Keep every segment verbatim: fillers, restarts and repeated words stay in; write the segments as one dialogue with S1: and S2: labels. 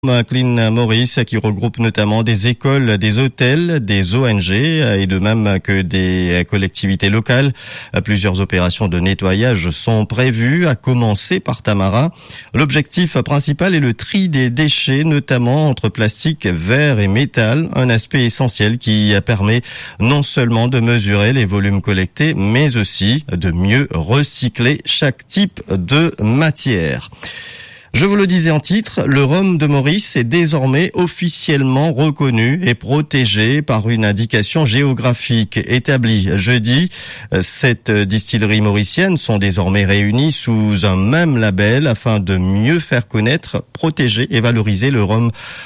S1: Clean Maurice, qui regroupe notamment des écoles, des hôtels, des O N G et de même que des collectivités locales. Plusieurs opérations de nettoyage sont prévues, à commencer par Tamara. L'objectif principal est le tri des déchets, notamment entre plastique, verre et métal, un aspect essentiel qui permet non seulement de mesurer les volumes collectés, mais aussi de mieux recycler chaque type de matière. Je vous le disais en titre, le rhum de Maurice est désormais officiellement reconnu et protégé par une indication géographique établie jeudi. Cette distillerie mauricienne sont désormais réunies sous un même label afin de mieux faire connaître, protéger et valoriser le rhum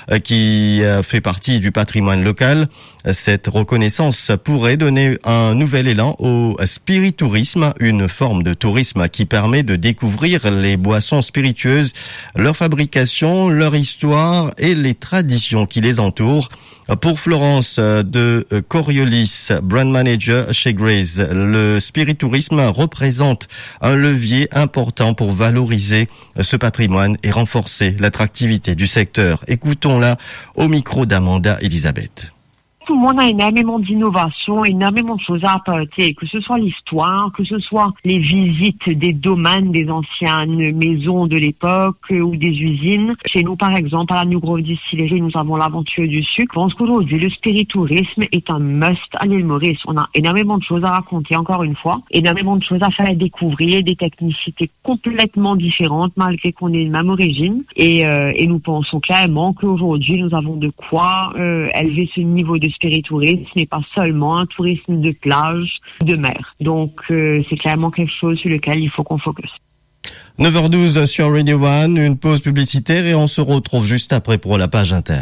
S1: qui fait partie du patrimoine local. Cette reconnaissance pourrait donner un nouvel élan au spiritourisme, une forme de tourisme qui permet de découvrir les boissons spiritueuses, leur fabrication, leur histoire et les traditions qui les entourent. Pour Florence de Coriolis, brand manager chez Graze, le spiritourisme représente un levier important pour valoriser ce patrimoine et renforcer l'attractivité du secteur. Écoutons-la au micro d'Amanda Elisabeth.
S2: Tout le monde a énormément d'innovation, énormément de choses à apporter, que ce soit l'histoire, que ce soit les visites des domaines des anciennes maisons de l'époque ou des usines. Chez nous, par exemple, à la New Grove Distillery, nous avons l'aventure du sucre. Je pense qu'aujourd'hui, le spiritourisme est un must à l'île Maurice. On a énormément de choses à raconter, encore une fois, énormément de choses à faire découvrir, des technicités complètement différentes, malgré qu'on ait une même origine. Et, euh, et nous pensons clairement qu'aujourd'hui, nous avons de quoi euh, élever ce niveau de spiritourisme n'est pas seulement un tourisme de plage, de mer. Donc, euh, c'est clairement quelque chose sur lequel il faut qu'on focus.
S1: neuf heures douze sur Radio One, une pause publicitaire et on se retrouve juste après pour la page inter.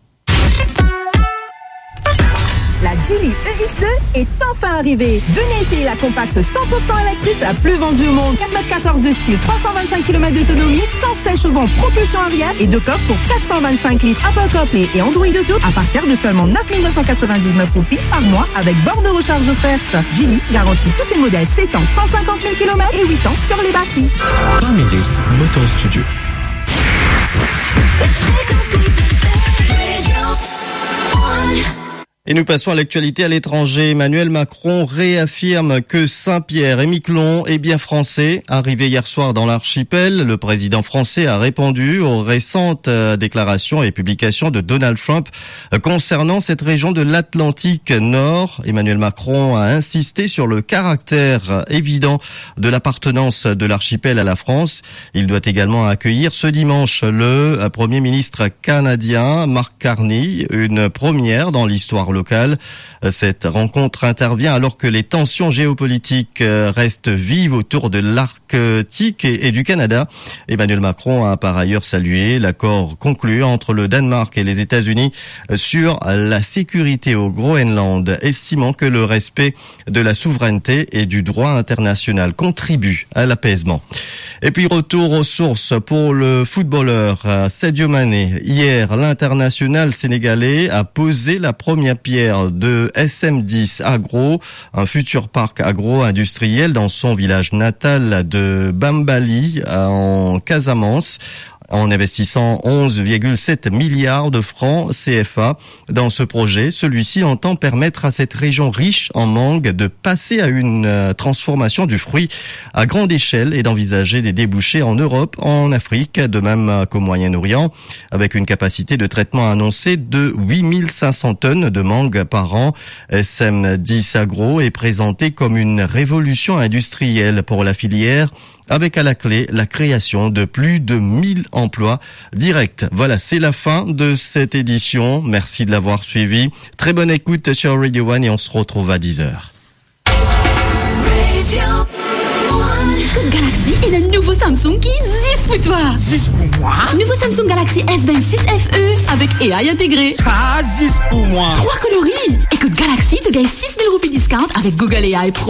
S3: La Geely E X deux est enfin arrivée. Venez essayer la compacte cent pour cent électrique la plus vendue au monde. quatre mètres quatorze de style, trois cent vingt-cinq kilomètres d'autonomie, cent seize chevaux, propulsion arrière et deux coffres pour quatre cent vingt-cinq litres. Apple CarPlay et Android Auto à partir de seulement neuf mille neuf cent quatre-vingt-dix-neuf roupies par mois avec borne de recharge offerte. Geely garantit tous ses modèles sept ans, cent cinquante mille kilomètres et huit ans sur les batteries.
S4: Parméris Motor Studio.
S1: Et nous passons à l'actualité à l'étranger. Emmanuel Macron réaffirme que Saint-Pierre et Miquelon est bien français. Arrivé hier soir dans l'archipel, le président français a répondu aux récentes déclarations et publications de Donald Trump concernant cette région de l'Atlantique Nord. Emmanuel Macron a insisté sur le caractère évident de l'appartenance de l'archipel à la France. Il doit également accueillir ce dimanche le Premier ministre canadien Mark Carney, une première dans l'histoire locale. Cette rencontre intervient alors que les tensions géopolitiques restent vives autour de l'Arctique et du Canada. Emmanuel Macron a par ailleurs salué l'accord conclu entre le Danemark et les États-Unis sur la sécurité au Groenland, estimant que le respect de la souveraineté et du droit international contribue à l'apaisement. Et puis retour aux sources pour le footballeur Sadio Mané. Hier, l'international sénégalais a posé la première pierre de S M dix Agro, un futur parc agro-industriel dans son village natal de Bambali en Casamance, en investissant onze virgule sept milliards de francs C F A dans ce projet. Celui-ci entend permettre à cette région riche en mangue de passer à une transformation du fruit à grande échelle et d'envisager des débouchés en Europe, en Afrique, de même qu'au Moyen-Orient, avec une capacité de traitement annoncée de huit mille cinq cents tonnes de mangue par an. S M dix Agro est présenté comme une révolution industrielle pour la filière, avec à la clé la création de plus de mille emplois directs. Voilà, c'est la fin de cette édition. Merci de l'avoir suivi. Très bonne écoute sur Radio One et on se retrouve à dix heures.
S5: Galaxy est le nouveau Samsung qui existe pour toi.
S4: Juste pour moi?
S5: Nouveau Samsung Galaxy S vingt-six F E avec A I intégré.
S4: Ça, juste pour moi.
S5: Trois coloris. Écoute, Galaxy te gagne six mille roupies discount avec Google A I Pro.